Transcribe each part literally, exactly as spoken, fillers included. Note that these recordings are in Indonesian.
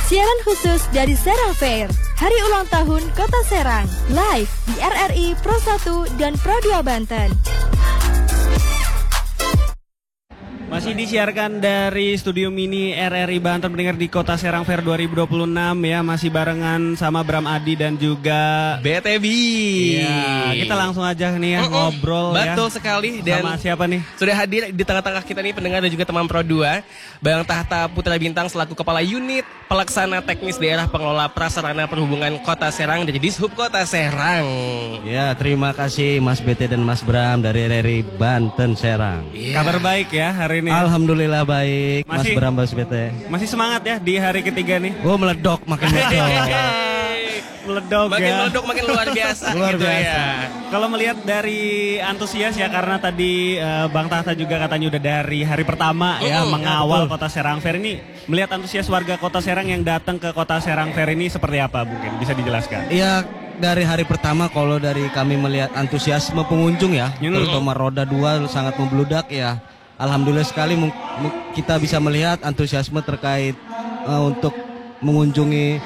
Siaran khusus dari Serang Fair, Hari Ulang Tahun Kota Serang, live di R R I Pro satu dan Pro dua Banten. Masih disiarkan dari studio mini R R I Banten mendengar di Kota Serang Fair dua ribu dua puluh enam ya, masih barengan sama Bram Adi dan juga B T B. Iya, kita langsung aja nih ya, mm -mm, ngobrol betul ya. Betul sekali. Dan sama siapa nih? Sudah hadir di tengah-tengah kita nih pendengar dan juga teman Pro dua, Bang Tahta Putra Bintang selaku Kepala Unit Pelaksana Teknis Daerah Pengelola Prasarana Perhubungan Kota Serang dari Dishub Kota Serang. Ya, terima kasih Mas B T dan Mas Bram dari R R I Banten Serang. Yeah. Kabar baik ya hari ini. Alhamdulillah baik, masih, Mas Bram, Mas B T. Masih semangat ya di hari ketiga nih? Oh, meledok, makin meledok. meledok makin ya. meledok, makin luar biasa. luar gitu biasa. Ya. Kalau melihat dari antusias ya, karena tadi uh, Bang Tahta juga katanya udah dari hari pertama uh, ya mengawal ya, Kota Serang Fair ini. Melihat antusias warga Kota Serang yang datang ke Kota Serang Fair ini seperti apa, mungkin bisa dijelaskan? Iya, dari hari pertama kalau dari kami melihat antusiasme pengunjung ya, hmm. terutama roda dua sangat membludak ya. Alhamdulillah sekali kita bisa melihat antusiasme terkait uh, untuk mengunjungi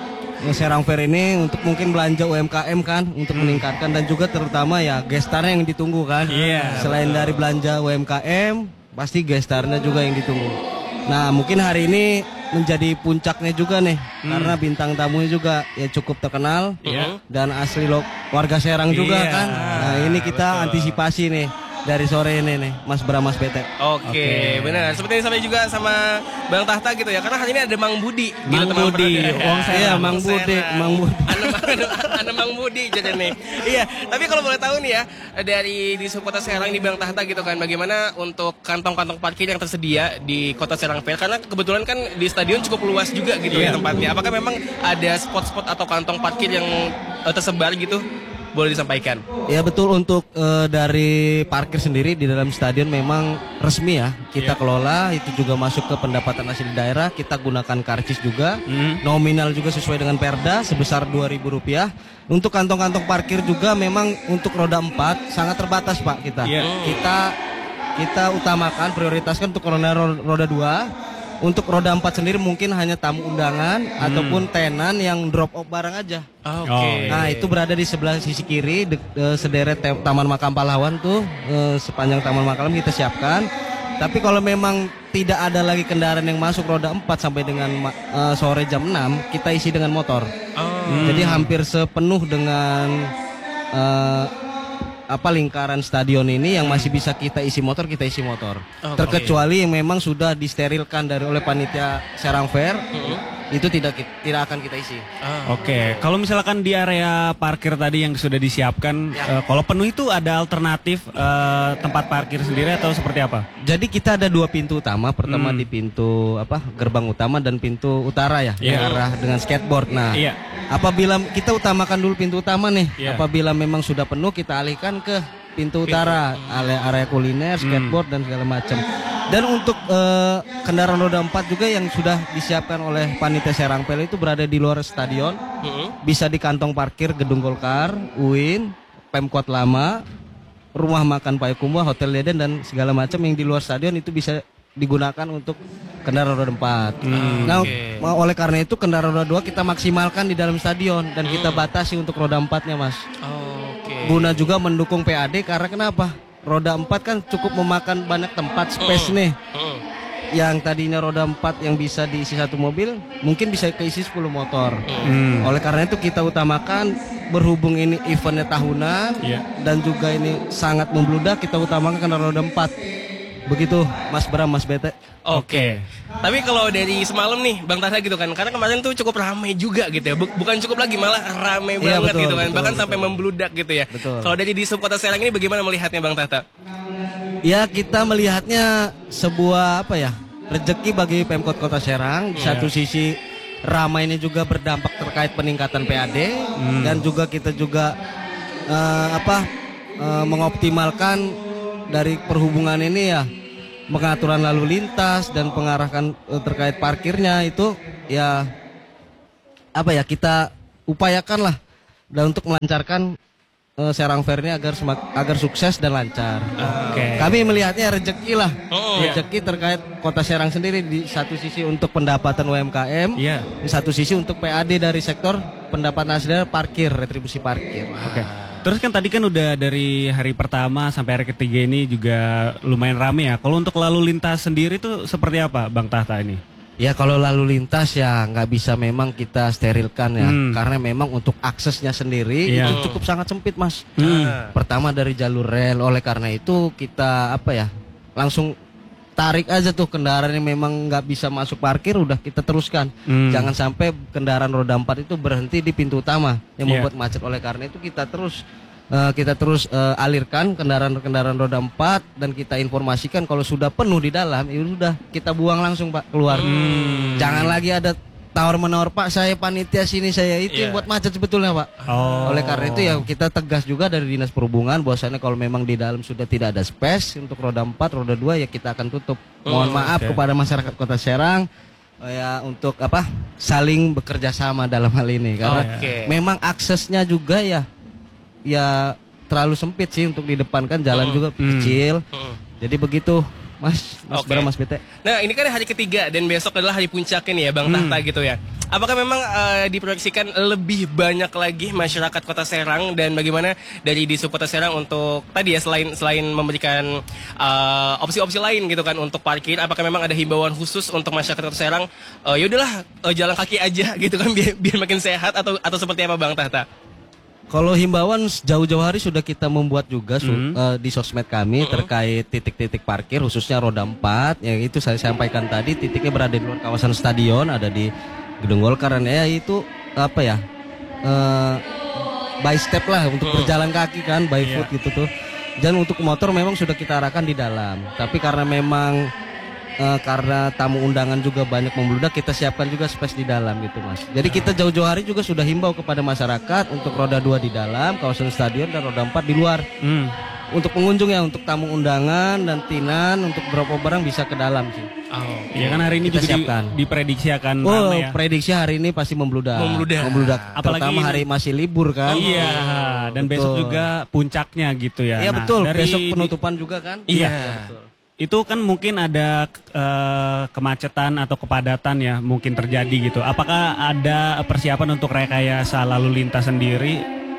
Serang Fair ini untuk mungkin belanja U M K M kan, untuk hmm. meningkatkan, dan juga terutama ya gestarnya yang ditunggu kan. Yeah, Selain betul. dari belanja U M K M, pasti gestarnya juga yang ditunggu. Nah, mungkin hari ini menjadi puncaknya juga nih, hmm. karena bintang tamunya juga ya cukup terkenal yeah. dan asli lo warga Serang juga yeah. kan. Nah, ini kita betul. antisipasi nih dari sore ini nih, Mas Bram, Mas B T. Oke, okay, benar. Seperti yang sampai juga sama Bang Tahta gitu ya. Karena hari ini ada Mang Budi. Mang gitu, Budi. Wong saya, Mang Budi, Mang Budi. Ada Mang Budi jadi nih. Iya, tapi kalau boleh tahu nih ya, dari di Kota Serang di Bang Tahta gitu kan, bagaimana untuk kantong-kantong parkir yang tersedia di Kota Serang Fair? Karena kebetulan kan di stadion cukup luas juga gitu yeah. ya tempatnya. Apakah memang ada spot-spot atau kantong parkir yang uh, tersebar gitu? Boleh disampaikan? Ya betul, untuk uh, dari parkir sendiri di dalam stadion memang resmi ya kita yeah. kelola, itu juga masuk ke pendapatan asli daerah, kita gunakan karcis juga, mm. nominal juga sesuai dengan Perda sebesar dua ribu rupiah. Untuk kantong-kantong parkir juga memang untuk roda empat sangat terbatas Pak kita. Yeah. Kita kita utamakan, prioritaskan untuk roda roda dua. Untuk roda empat sendiri mungkin hanya tamu undangan hmm. ataupun tenan yang drop off barang aja. Oke. Okay. Nah, itu berada di sebelah sisi kiri de, de, sederet te, Taman Makam Pahlawan tuh, e, sepanjang Taman Makam kita siapkan. Tapi kalau memang tidak ada lagi kendaraan yang masuk roda empat sampai dengan e, sore jam enam, kita isi dengan motor. Oh. Jadi hampir sepenuh dengan e, apa lingkaran stadion ini yang masih bisa kita isi motor, kita isi motor. Oh, terkecuali yang memang sudah disterilkan dari oleh panitia Serang Fair, uh-huh. itu tidak tidak akan kita isi. Oh, Oke, okay. Kalau misalkan di area parkir tadi yang sudah disiapkan, ya. uh, kalau penuh itu ada alternatif uh, tempat parkir sendiri atau seperti apa? Jadi kita ada dua pintu utama, pertama hmm. di pintu apa gerbang utama dan pintu utara ya, yeah. yang arah dengan skateboard. Nah, yeah. apabila kita utamakan dulu pintu utama nih, yeah. apabila memang sudah penuh kita alihkan ke pintu utara, area, area kuliner, skateboard, hmm. dan segala macam. Dan untuk uh, kendaraan roda empat juga yang sudah disiapkan oleh panitia Serang Fair itu berada di luar stadion, hmm. bisa di kantong parkir Gedung Golkar, U I N, Pemkot Lama, Rumah Makan Payakumbuh, Hotel Deden, dan segala macam yang di luar stadion itu bisa digunakan untuk kendaraan roda empat. Hmm, nah, okay. oleh karena itu kendaraan roda dua kita maksimalkan di dalam stadion dan hmm. kita batasi untuk roda empatnya, Mas. Oh, okay. Guna juga mendukung P A D, karena kenapa? Roda empat kan cukup memakan banyak tempat, space hmm. nih. Hmm. Yang tadinya roda empat yang bisa diisi satu mobil, mungkin bisa keisi sepuluh motor. Hmm. Oleh karena itu kita utamakan, berhubung ini eventnya tahunan, yeah. dan juga ini sangat membludak, kita utamakan kendaraan roda empat. Begitu Mas Bram, Mas B T. Oke. Okay. Tapi kalau dari semalam nih Bang Tahta gitu kan, karena kemarin tuh cukup ramai juga gitu ya. Bukan cukup lagi, malah ramai iya, banget betul, gitu kan. Betul, Bahkan betul. sampai membludak gitu ya. Kalau dari di Kota Serang ini bagaimana melihatnya Bang Tahta? Ya, kita melihatnya sebuah apa ya, rezeki bagi Pemkot Kota Serang. Di satu yeah. sisi ramainya juga berdampak terkait peningkatan P A D, hmm. dan juga kita juga uh, apa uh, mengoptimalkan dari perhubungan ini ya, pengaturan lalu lintas dan pengarahkan uh, terkait parkirnya itu ya apa ya, kita upayakan lah dan untuk melancarkan uh, Serang Fair ini agar semak, agar sukses dan lancar. Okay. Kami melihatnya rezeki lah, Oh. rezeki terkait Kota Serang sendiri di satu sisi untuk pendapatan U M K M, yeah. di satu sisi untuk P A D dari sektor pendapatan asli parkir, retribusi parkir. Oke. Okay. Terus kan tadi kan udah dari hari pertama sampai hari ketiga ini juga lumayan rame ya. Kalau untuk lalu lintas sendiri tuh seperti apa Bang Tahta ini? Ya kalau lalu lintas ya nggak bisa memang kita sterilkan ya. Hmm. Karena memang untuk aksesnya sendiri Iya. itu cukup sangat sempit Mas. Hmm. Pertama dari jalur rel, oleh karena itu kita apa ya langsung tarik aja tuh kendaraan yang memang nggak bisa masuk parkir udah kita teruskan. Hmm. Jangan sampai kendaraan roda empat itu berhenti di pintu utama yang Yeah. membuat macet. Oleh karena itu kita terus uh, kita terus uh, alirkan kendaraan-kendaraan roda empat dan kita informasikan kalau sudah penuh di dalam ya sudah kita buang langsung Pak keluar. Hmm. Jangan lagi ada tawar menawar Pak saya panitia sini saya itu Yeah. yang buat macet sebetulnya Pak. Oh. Oleh karena itu ya kita tegas juga dari Dinas Perhubungan bahwasannya kalau memang di dalam sudah tidak ada space untuk roda empat, roda dua ya kita akan tutup. Mohon Oh, maaf okay. kepada masyarakat Kota Serang ya untuk apa saling bekerja sama dalam hal ini karena Oke. memang aksesnya juga ya ya terlalu sempit sih untuk di depan kan jalan juga kecil. Hmm. Jadi begitu Mas, Mas Oke. Bara, Mas Bete. Nah ini kan hari ketiga dan besok adalah hari puncak ini ya Bang Tahta gitu ya. Apakah memang eh, diproyeksikan lebih banyak lagi masyarakat Kota Serang dan bagaimana dari Disub Kota Serang untuk tadi ya selain selain memberikan eh, opsi-opsi lain gitu kan untuk parkir, apakah memang ada himbauan khusus untuk masyarakat Kota Serang? Eh, ya udahlah eh, jalan kaki aja gitu kan biar, biar makin sehat atau atau seperti apa Bang Tahta? Kalau himbauan jauh-jauh hari sudah kita membuat juga su- Hmm. eh, di sosmed kami terkait titik-titik parkir khususnya roda empat. Ya itu saya sampaikan tadi titiknya berada di luar kawasan stadion, ada di Gedung Golkar dan ya itu apa ya? eh, by step lah untuk berjalan kaki kan, by foot gitu tuh. Dan untuk motor memang sudah kita arahkan di dalam. Tapi karena memang eh, karena tamu undangan juga banyak membludak, kita siapkan juga space di dalam gitu Mas. Jadi kita jauh-jauh hari juga sudah himbau kepada masyarakat untuk roda dua di dalam kawasan stadion dan roda empat di luar. Hmm. Untuk pengunjung ya, untuk tamu undangan dan tinan untuk beberapa barang bisa ke dalam sih. Oh. Iya kan hari ini Kita juga di- siapkan. diprediksi akan Oh, ramai ya. prediksi hari ini pasti membludak. Membludak. Apalagi Terutama ini- hari masih libur kan. Iya, dan Betul. besok juga puncaknya gitu ya. Iya Nah, betul. dari Besok di- penutupan juga kan. Iya. betul. Itu kan mungkin ada eh, kemacetan atau kepadatan ya mungkin terjadi gitu. Apakah ada persiapan untuk rekayasa lalu lintas sendiri,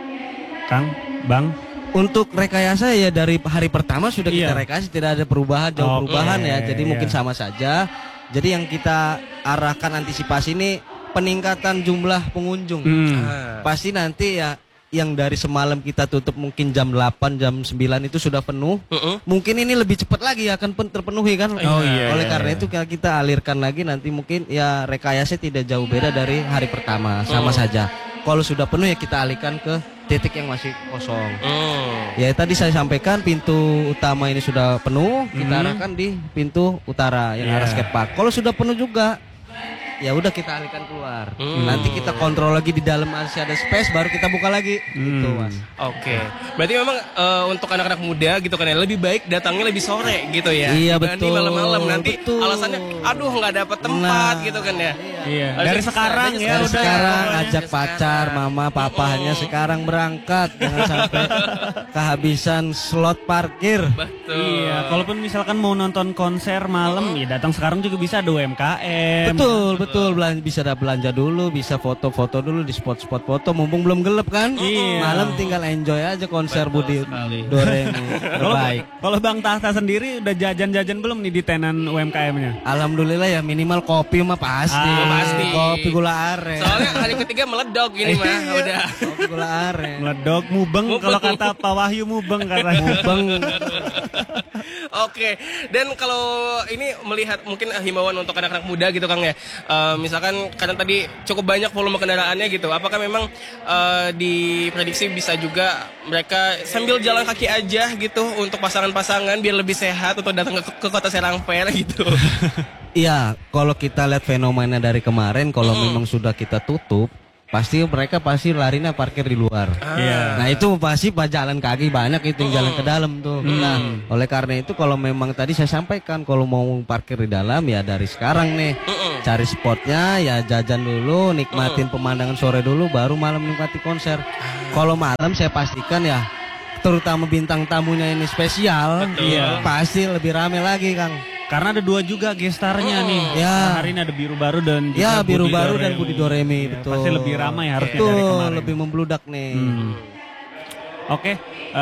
Kang, Bang? Untuk rekayasa ya dari hari pertama sudah kita Iya. rekayasa, tidak ada perubahan, jauh Oke, perubahan ya. Jadi iya. mungkin sama saja. Jadi yang kita arahkan antisipasi ini peningkatan jumlah pengunjung. Hmm. Ah. Pasti nanti ya yang dari semalam kita tutup mungkin jam delapan, jam sembilan itu sudah penuh. Mm-mm. Mungkin ini lebih cepat lagi akan pen- terpenuhi kan. Oh, iya, Oleh iya, karena iya. itu kita- kita alirkan lagi nanti mungkin ya rekayasa tidak jauh beda dari hari pertama, sama Oh. saja. Kalau sudah penuh ya kita alihkan ke titik yang masih kosong. Hmm. Ya tadi saya sampaikan pintu utama ini sudah penuh, kita Hmm. arahkan di pintu utara yang Iya. arah skatepark. Kalau sudah penuh juga, ya udah kita alihkan keluar. Hmm. Nanti kita kontrol lagi di dalam masih ada space, baru kita buka lagi. Gitu Hmm. Mas. Oke, berarti memang eh, untuk anak-anak muda gitu kan ya lebih baik datangnya lebih sore gitu ya. Iya, dibanding betul, malam-malam nanti betul. alasannya, aduh nggak dapat tempat Nah, gitu kan ya. Iya. Harusnya Dari bisa, sekarang harusnya ya Dari udah. sekarang pokoknya. ajak Dari pacar, sekarang. mama, papa hanya sekarang berangkat, jangan sampai kehabisan slot parkir. Betul. Iya, kalaupun misalkan mau nonton konser malam, ya datang sekarang juga bisa ada U M K M. Betul, betul. Belan- bisa ada belanja dulu, bisa foto-foto dulu di spot-spot foto. Mumpung belum gelap kan? Iya. Malam tinggal enjoy aja konser Budi sekali. Doremi. Kalau Terbaik. kalau Bang Tahta sendiri udah jajan-jajan belum nih di tenan U M K M-nya? Alhamdulillah ya minimal kopi mah pasti. Ah, pasti. Kopi gula aren. Soalnya hari ketiga meledok ini mah Iya. udah. Kopi gula aren. Meledok, mubeng, Mubeng. kalau kata Pak Wahyu mubeng katanya. Mubeng. Oke, dan kalau ini melihat mungkin eh, himbauan untuk anak-anak muda gitu Kang ya, Eh, misalkan karena tadi cukup banyak volume kendaraannya gitu, apakah memang eh, diprediksi bisa juga mereka sambil jalan kaki aja gitu untuk pasangan-pasangan biar lebih sehat untuk datang ke, ke Kota Serang Fair gitu? Iya, kalau kita lihat fenomena dari kemarin, kalau Hmm. memang sudah kita tutup, pasti mereka pasti larinya parkir di luar. Ah. Yeah. Nah itu pasti pak jalan kaki banyak itu yang jalan ke dalam tuh. Hmm. Nah oleh karena itu kalau memang tadi saya sampaikan kalau mau parkir di dalam ya dari sekarang nih uh-uh. cari spotnya ya jajan dulu, nikmatin uh-uh. pemandangan sore dulu, baru malam nikmati konser. Uh. Kalau malam saya pastikan ya terutama bintang tamunya ini spesial, ya, pasti lebih rame lagi Kang. Karena ada dua juga gestarnya oh. nih. Ya. Hari ini ada Biru Baru dan juga ya, Biru Budi Baru Doremi. dan Budi Doremi, ya, betul. Pasti lebih ramai harusnya betul, dari kemarin. Lebih membludak nih. Hmm. Oke. Okay.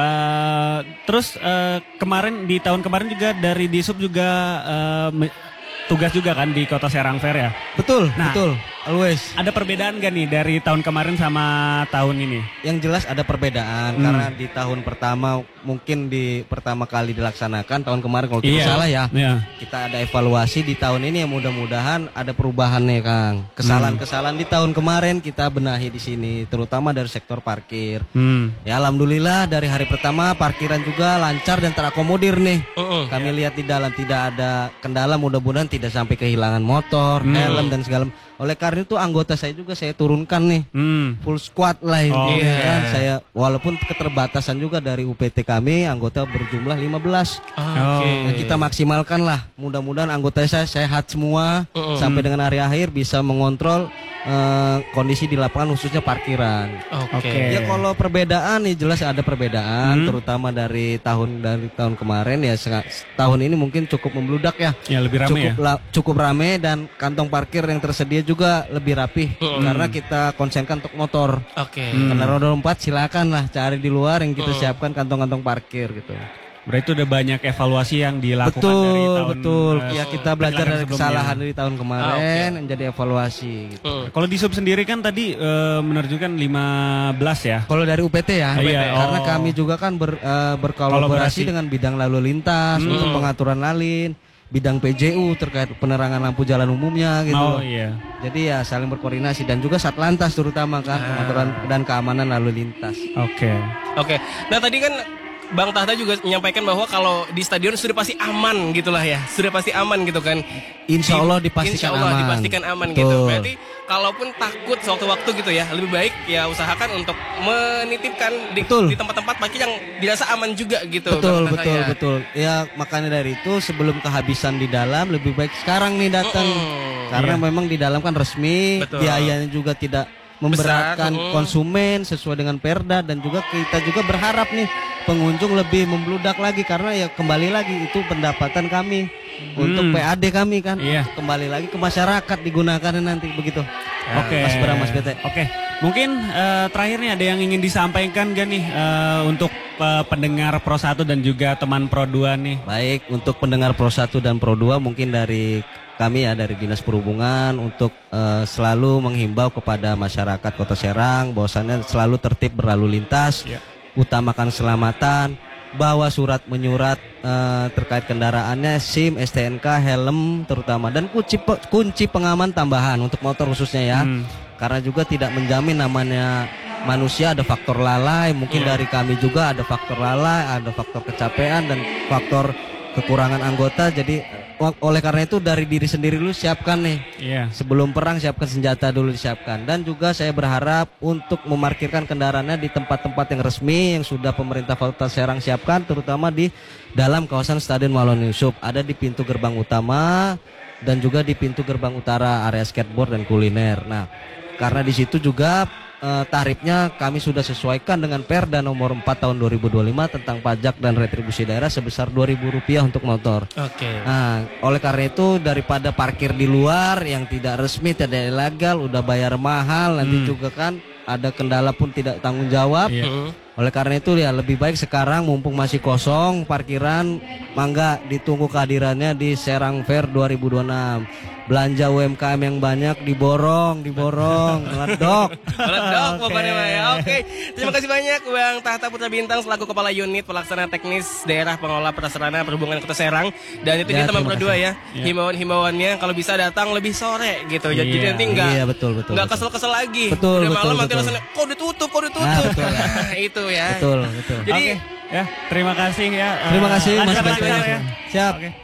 Uh, terus uh, kemarin di tahun kemarin juga dari Disub juga uh, tugas juga kan di Kota Serang Fair ya. Betul, nah, betul. Always. Ada perbedaan gak nih dari tahun kemarin sama tahun ini? Yang jelas ada perbedaan hmm. karena di tahun pertama mungkin di pertama kali dilaksanakan tahun kemarin kalau tidak yeah. salah ya. Yeah. Kita ada evaluasi di tahun ini yang mudah-mudahan ada perubahan nih Kang. Kesalahan-kesalahan hmm. di tahun kemarin kita benahi di sini terutama dari sektor parkir. Hmm. Ya alhamdulillah dari hari pertama parkiran juga lancar dan terakomodir nih. Uh-uh. Kami yeah. lihat di dalam tidak ada kendala, mudah-mudahan tidak sampai kehilangan motor, hmm. helm dan segala. Oleh karena itu anggota saya juga saya turunkan nih hmm. full squad lah ini oh, yeah. kan saya walaupun keterbatasan juga dari U P T kami anggota berjumlah lima belas. Oh, okay. Nah, kita maksimalkan lah mudah-mudahan anggota saya sehat semua uh-uh. sampai dengan hari akhir bisa mengontrol uh, kondisi di lapangan khususnya parkiran. Oke. Okay. Ya kalau perbedaan nih jelas ada perbedaan hmm. terutama dari tahun dari tahun kemarin ya tahun ini mungkin cukup membludak ya. Ya lebih ramai cukup ya. La, cukup ramai dan kantong parkir yang tersedia juga lebih rapih hmm. karena kita konsenkan untuk motor. Oke. Okay. Hmm. Karena roda empat silakan lah cari di luar yang kita hmm. siapkan kantong-kantong parkir gitu. Berarti udah banyak evaluasi yang dilakukan betul, dari tahun betul. Uh, ya kita belajar dari kesalahan dari tahun kemarin ah, okay. menjadi evaluasi gitu. Hmm. Kalau di sub sendiri kan tadi uh, menerjukan lima belas ya. Kalau dari U P T ya. Oh, iya. Karena oh. kami juga kan ber, uh, berkolaborasi dengan bidang lalu lintas hmm. untuk pengaturan lalin, bidang P J U terkait penerangan lampu jalan umumnya gitu. Oh iya. Jadi ya saling berkoordinasi dan juga Satlantas terutama kan ah. pengaturan dan keamanan lalu lintas. Oke. Okay. Oke. Okay. Nah tadi kan Bang Tahta juga menyampaikan bahwa kalau di stadion sudah pasti aman gitulah ya. Sudah pasti aman gitu kan. Insya Allah dipastikan Insya Allah aman. dipastikan aman Betul. gitu. Berarti kalaupun takut sewaktu-waktu gitu ya, lebih baik ya usahakan untuk menitipkan di, di tempat-tempat parkir yang dirasa aman juga gitu. Betul, betul, ya. betul. Ya makanya dari itu sebelum kehabisan di dalam lebih baik sekarang nih datang. Mm-hmm. Karena iya. memang di dalam kan resmi, betul. biayanya juga tidak memberatkan Besar, konsumen sesuai dengan Perda dan juga kita juga berharap nih pengunjung lebih membludak lagi karena ya kembali lagi itu pendapatan kami hmm. untuk P A D kami kan iya. kembali lagi ke masyarakat digunakan nanti begitu. Oke. Okay. Mas Bram, Mas B T. Oke. Okay. Mungkin uh, terakhir nih ada yang ingin disampaikan gak nih uh, untuk uh, pendengar Pro satu dan juga teman Pro dua nih. Baik, untuk pendengar Pro satu dan Pro dua mungkin dari kami ya dari Dinas Perhubungan untuk uh, selalu menghimbau kepada masyarakat Kota Serang bahwasannya selalu tertib berlalu lintas, yeah. utamakan keselamatan, bawa surat menyurat uh, terkait kendaraannya, SIM, S T N K, helm terutama dan kunci kunci pengaman tambahan untuk motor khususnya ya. Hmm. Karena juga tidak menjamin namanya manusia ada faktor lalai, mungkin yeah. dari kami juga ada faktor lalai, ada faktor kecapean dan faktor kekurangan anggota jadi oleh karena itu dari diri sendiri dulu siapkan nih yeah. sebelum perang siapkan senjata dulu disiapkan dan juga saya berharap untuk memarkirkan kendaraannya di tempat-tempat yang resmi yang sudah pemerintah Kota Serang siapkan terutama di dalam kawasan Stadion Maulana Yusuf ada di pintu gerbang utama dan juga di pintu gerbang utara area skateboard dan kuliner. Nah karena di situ juga Uh, tarifnya kami sudah sesuaikan dengan Perda nomor empat tahun dua ribu dua puluh lima tentang pajak dan retribusi daerah sebesar dua ribu rupiah untuk motor. Oke. Okay. Nah, oleh karena itu daripada parkir di luar yang tidak resmi, tidak ilegal, udah bayar mahal, nanti hmm. juga kan ada kendala pun tidak tanggung jawab. Yeah. Oleh karena itu ya lebih baik sekarang mumpung masih kosong parkiran, mangga ditunggu kehadirannya di Serang Fair dua ribu dua puluh enam. Belanja U M K M yang banyak diborong, diborong, meledok. Meledok pokoknya okay. ya. Oke, terima kasih banyak Bang Tahta Putra Bintang selaku Kepala Unit Pelaksana Teknis Daerah Pengelola Prasarana Perhubungan Kota Serang. Dan itu ya, dia teman Pro dua ya. ya. Himbauan-himbauannya kalau bisa datang lebih sore gitu. Jadi yeah. nanti enggak iya, betul, betul, enggak kesel-kesel lagi. Betul, Udah betul, malam betul, nanti rasanya kok ditutup, kok ditutup. Nah, nah, itu ya. Betul, betul. Jadi okay. ya, terima kasih ya. Terima kasih uh, Mas Bintang ya. Siap. Okay.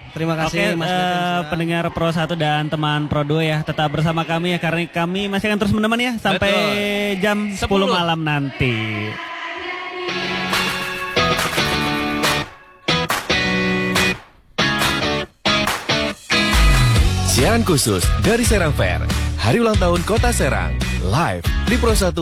Terima kasih Oke, Mas uh, Betin, pendengar Pro satu dan teman Pro dua ya, tetap bersama kami ya karena kami masih akan terus menemani ya sampai Betul. jam sepuluh malam nanti. Siaran khusus dari Serang Fair, Hari Ulang Tahun Kota Serang, live di Pro satu